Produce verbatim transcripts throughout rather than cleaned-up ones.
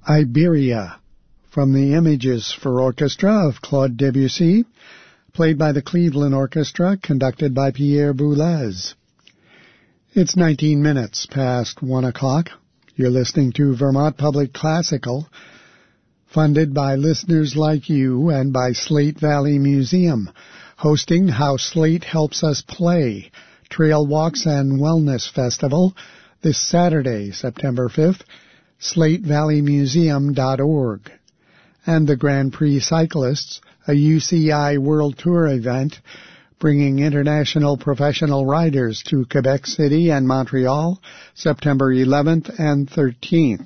Iberia, from the Images for Orchestra of Claude Debussy, played by the Cleveland Orchestra, conducted by Pierre Boulez. It's nineteen minutes past one o'clock. You're listening to Vermont Public Classical, funded by listeners like you and by Slate Valley Museum, hosting How Slate Helps Us Play, Trail Walks and Wellness Festival, this Saturday, September fifth, slate valley museum dot org. And the Grand Prix Cyclists, a U C I World Tour event, bringing international professional riders to Quebec City and Montreal, September eleventh and thirteenth.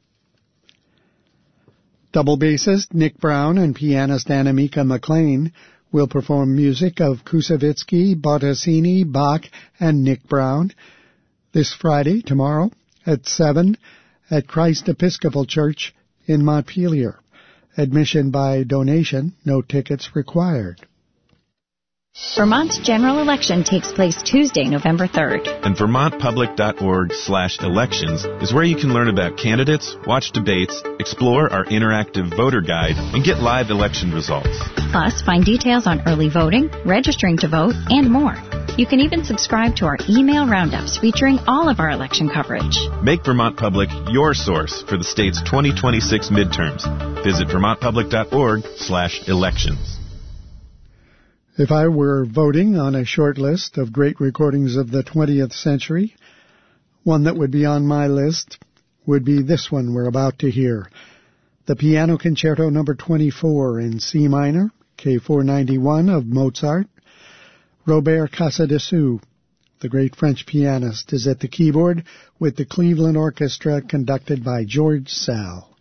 Double bassist Nick Brown and pianist Annemieka McLean will perform music of Kusevitsky, Bottesini, Bach, and Nick Brown this Friday, tomorrow, at seven at Christ Episcopal Church in Montpelier. Admission by donation, no tickets required. Vermont's general election takes place Tuesday, November third. And vermont public dot org slash elections is where you can learn about candidates, watch debates, explore our interactive voter guide, and get live election results. Plus, find details on early voting, registering to vote, and more. You can even subscribe to our email roundups featuring all of our election coverage. Make Vermont Public your source for the state's twenty twenty-six midterms. Visit vermont public dot org slash elections. If I were voting on a short list of great recordings of the twentieth century, one that would be on my list would be this one we're about to hear. The Piano Concerto number twenty-four in C minor, K four ninety-one of Mozart. Robert Casadessus, the great French pianist, is at the keyboard with the Cleveland Orchestra conducted by George Sal.